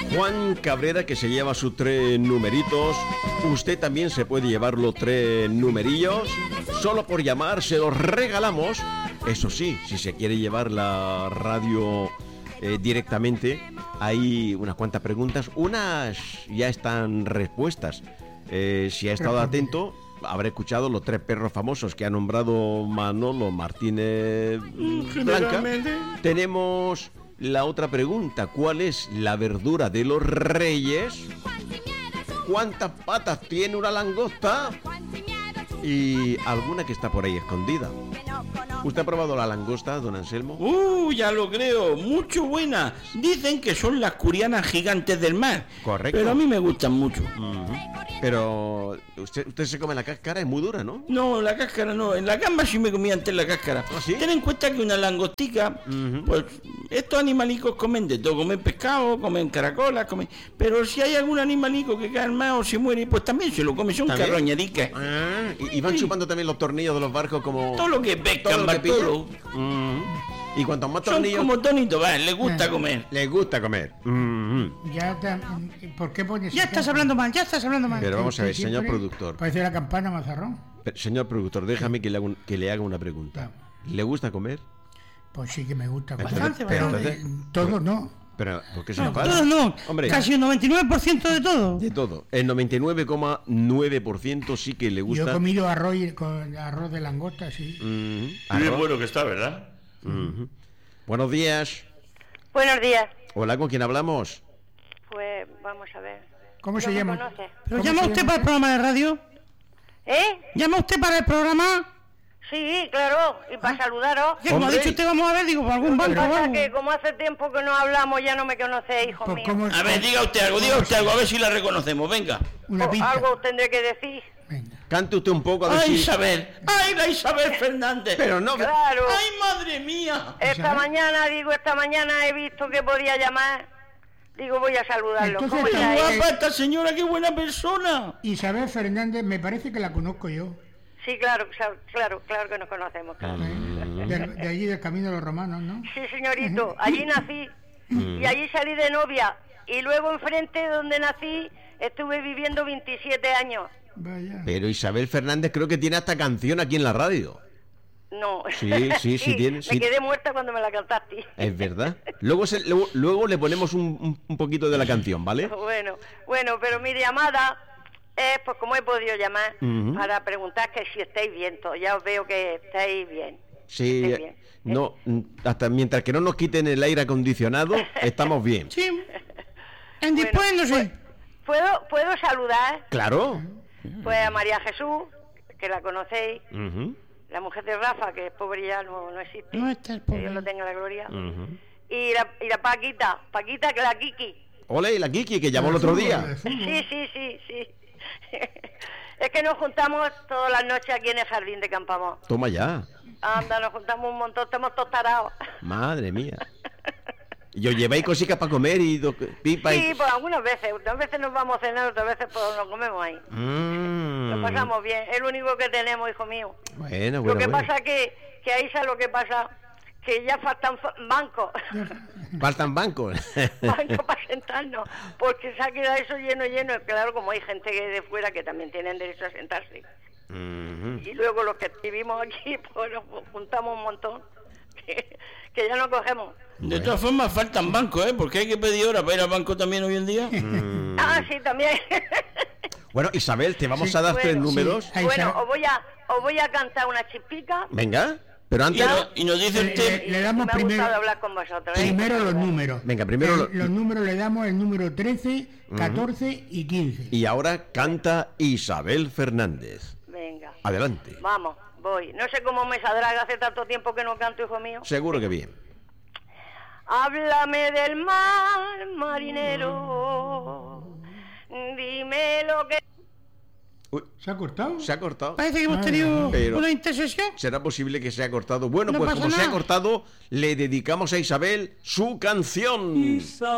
Juan Cabrera, que se lleva sus 3 numeritos. Usted también se puede llevar los 3 numerillos. Solo por llamar se los regalamos. Eso sí, si se quiere llevar la radio directamente, hay unas cuantas preguntas. Unas ya están respuestas. Si ha estado atento, habrá escuchado los 3 perros famosos que ha nombrado Manolo Martínez Blanca. Tenemos la otra pregunta: ¿cuál es la verdura de los reyes? ¿Cuántas patas tiene una langosta? Y alguna que está por ahí escondida. ¿Usted ha probado la langosta, don Anselmo? Ya lo creo, mucho buena. Dicen que son las curianas gigantes del mar. Correcto. Pero a mí me gustan mucho. Pero usted se come la cáscara, es muy dura, ¿no? No, la cáscara no. En la gamba sí me comía antes la cáscara. ¿Ah, sí? Ten en cuenta que una langostica, pues estos animalicos comen de todo. Comen pescado, comen caracolas, comen... Pero si hay algún animalico que cae mal o se muere, pues también se lo come. Son carroñericas. Y van chupando también los tornillos de los barcos como... Todo lo que pescan, Bartolo. Y cuantos más Son tornillos... como Tony Tobán, les gusta comer. Les gusta comer. ¿Por qué pones? Ya estás hablando mal. Pero vamos a ver, señor productor. Parece la campana Mazarrón. Señor productor, déjame que le haga una pregunta. ¿Le gusta comer? Pues sí que me gusta comer. Bastante, pero entonces, todo no. Pero, ¿por qué se No, enfada? todos no. Hombre, Casi el 99% de todo. de todo. El 99,9% sí que le gusta. Yo he comido arroz con arroz de langosta, sí. Qué Arroz. bueno que está, ¿verdad? Buenos días. Buenos días. Hola, ¿con quién hablamos? Pues vamos a ver. ¿Cómo se ¿No me llama? conoce? ¿Pero ¿Cómo llama se usted llama para el programa de radio? ¿Llama usted para el programa? Sí, claro, y para saludaros. Que como ha Hombre. dicho usted, vamos a ver, digo, por algún Lo que banco o pasa algo. que como hace tiempo que no hablamos ya no me conocéis, hijo Pues, mío. ¿cómo- A ver, diga usted algo, a ver si la reconocemos, venga. Una O pinta. algo os tendré que decir. Venga. Cante usted un poco a ver ¡Ay, si... Isabel! ¡Ay, la Isabel Fernández! Pero no... Claro. ¡Ay, madre mía! Esta mañana he visto que podía llamar. Digo, voy a saludarlo. Entonces, ¿Cómo ¡Qué estáis? guapa esta señora, qué buena persona! Isabel Fernández, me parece que la conozco yo. Sí, claro que nos conocemos, claro. De allí del Camino de los Romanos, ¿no? Sí, señorito, allí nací y allí salí de novia y luego enfrente donde nací estuve viviendo 27 años. Vaya. Pero Isabel Fernández creo que tiene hasta canción aquí en la radio. No. Sí, tiene, Me sí. quedé muerta cuando me la cantaste. Es verdad. Luego le ponemos un poquito de la canción, ¿vale? Bueno, pero mi llamada es, pues como he podido llamar, para preguntar que si estáis bien todos. Ya os veo que estáis bien. Sí, Estáis bien. no, hasta mientras que no nos quiten el aire acondicionado, estamos bien. Sí. Después, no sé. ¿Puedo saludar Claro. pues a María Jesús, que la conocéis, Ujú, la mujer de Rafa, que es pobre ya no existe. No está el Que pobre. Dios lo tenga en la gloria. ujú. Y la Paquita, que la Kiki. Ole, y la Kiki que llamó el otro día. Sí. Es que nos juntamos todas las noches aquí en el jardín de Campamón. Toma ya. Anda, nos juntamos un montón, estamos todos tarados. Madre mía. ¿Y os lleváis cositas para comer y pipa y...? Sí, pues algunas veces nos vamos a cenar, otras veces pues nos comemos ahí. Lo pasamos bien, es lo único que tenemos, hijo mío. Bueno. Lo que pasa que ahí sabe lo que pasa, que ya faltan bancos. Faltan bancos. Bancos para sentarnos, porque se ha quedado eso lleno. Claro, como hay gente que de fuera que también tienen derecho a sentarse. Ujú. Y luego los que vivimos aquí, pues nos juntamos un montón, que ya no cogemos. De todas formas, faltan bancos, ¿eh? Porque hay que pedir hora para ir al banco también hoy en día. Ah, sí, también. Bueno, Isabel, te vamos Sí. a dar Bueno, 3 números. Ahí Bueno, está. os voy a cantar una chispica. Venga, pero antes... Y nos dice usted... Le damos me ha primero- gustado hablar con vosotros. Primero los números. Venga, primero los números le damos el número 13, 14 y 15. Y ahora canta Isabel Fernández. Venga, Adelante. vamos, voy. No sé cómo me saldrá, hace tanto tiempo que no canto, hijo mío. Seguro que bien. Háblame del mar, marinero. Dime lo que... Uy, ¿Se ha cortado? se ha cortado. Parece que hemos tenido Pero- una intercesión. ¿Será posible que se ha cortado? Bueno, No pues pasa como se ha nada. cortado, le dedicamos a Isabel su canción.